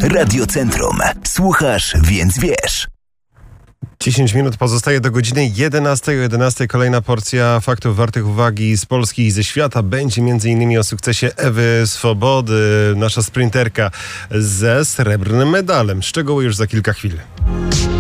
Radio Centrum. Słuchasz, więc wiesz. 10 minut pozostaje do godziny 11:11. Kolejna porcja faktów wartych uwagi z Polski i ze świata. Będzie m.in. o sukcesie Ewy Swobody, nasza sprinterka ze srebrnym medalem. Szczegóły już za kilka chwil.